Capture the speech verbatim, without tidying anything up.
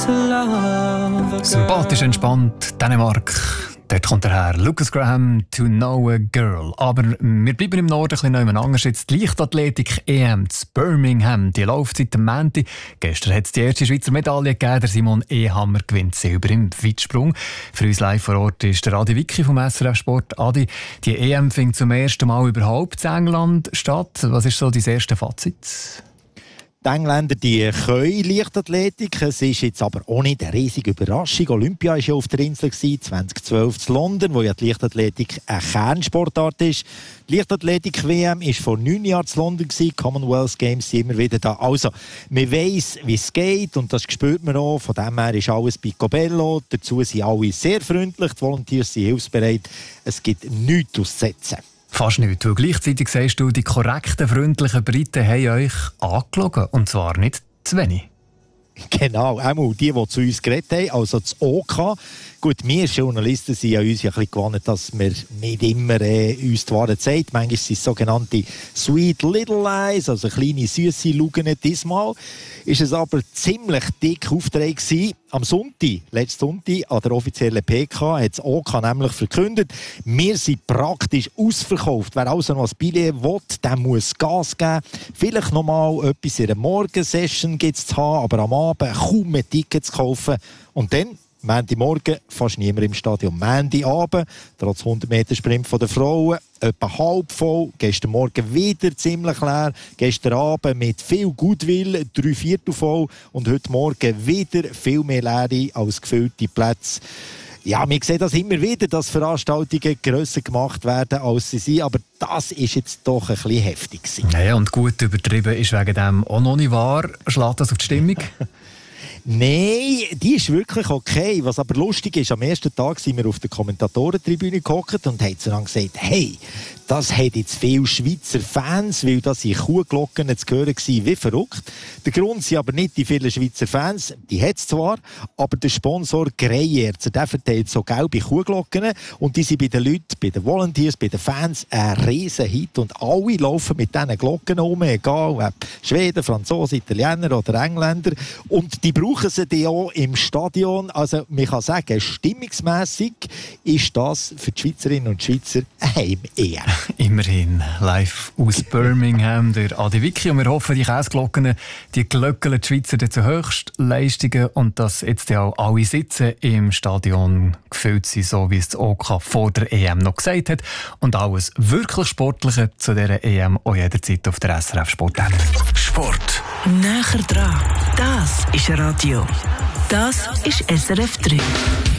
Sympathisch entspannt, Dänemark. Dort kommt der Herr Lucas Graham, To Know a Girl. Aber wir bleiben im Norden ein bisschen anders. Jetzt die Leichtathletik-E M zu Birmingham. Die läuft seit dem Montag. Gestern hat es die erste Schweizer Medaille gegeben. Der Simon Ehammer gewinnt Silber im Weitsprung. Für uns live vor Ort ist der Adi Wicki vom S R F Sport. Adi, die E M findet zum ersten Mal überhaupt in England statt. Was ist so dein erstes Fazit? Die Engländer die können Leichtathletik. Es ist jetzt aber auch nicht eine riesige Überraschung. Olympia war ja auf der Insel zwanzig zwölf in London, wo ja die Leichtathletik eine Kernsportart ist. Die Leichtathletik-W M war vor neun Jahren in London. Die Commonwealth Games sind immer wieder da. Also, man weiss, wie es geht und das spürt man auch. Von dem her ist alles picobello. Dazu sind alle sehr freundlich. Die Volunteers sind hilfsbereit. Es gibt nichts auszusetzen. Fast nicht, weil gleichzeitig sagst du, die korrekten, freundlichen Briten haben euch angelogen. Und zwar nicht zu wenig. Genau, auch die, die zu uns geredet haben, also das O K. Gut, wir Journalisten sind ja uns ja ein bisschen gewohnt, dass wir nicht immer äh, uns die Wahrheit sagen. Manchmal sind es sogenannte Sweet Little Lies, also kleine, süsse Lügen. Diesmal ist es aber ziemlich dick Auftrag gewesen. Am Sonntag, letzten Sonntag, an der offiziellen P K, hat das O K nämlich verkündet, wir sind praktisch ausverkauft. Wer also noch ein Billett will, der muss Gas geben. Vielleicht noch mal etwas in der Morgensession gibt's zu haben, aber am Abend kaum mehr Tickets kaufen. Und dann Montagmorgen fast niemand im Stadion. Montagabend, trotz hundert Meter Sprint von den Frauen, etwa halb voll. Gestern Morgen wieder ziemlich leer. Gestern Abend mit viel Goodwill, drei Viertel voll. Und heute Morgen wieder viel mehr leere als gefüllte Plätze. Ja, wir sehen das immer wieder, dass Veranstaltungen grösser gemacht werden, als sie sind. Aber das ist jetzt doch ein bisschen heftig gewesen. Naja, und gut übertrieben ist wegen dem auch noch nicht wahr. Schlägt das auf die Stimmung? Nein, die ist wirklich okay. Was aber lustig ist, am ersten Tag sind wir auf der Kommentatorentribüne gehockt und haben dann gesagt, hey, das hat jetzt viele Schweizer Fans, weil das in Kuhglocken zu hören war, wie verrückt. Der Grund sind aber nicht die vielen Schweizer Fans, die hat es zwar, aber der Sponsor Greyerzer, der verteilt so gelbe Kuhglocken und die sind bei den Leuten, bei den Volunteers, bei den Fans ein riesen Hit und alle laufen mit diesen Glocken um, egal ob Schweden, Franzosen, Italiener oder Engländer und die brauchen sie dann auch im Stadion. Also man kann sagen, stimmungsmässig ist das für die Schweizerinnen und Schweizer ein Heim-E M. Immerhin live aus Birmingham, der Adi Wicki. Und wir hoffen, die Käseglocken, die glöckeln die Schweizer zu Höchstleistungen und dass jetzt ja auch alle sitzen im Stadion gefüllt sind, so wie es das O K vor der E M noch gesagt hat. Und alles wirklich Sportliche zu dieser E M auch jederzeit auf der S R F Sport App. Sport. Näher dran. Das ist Radio. Das ist S R F drei.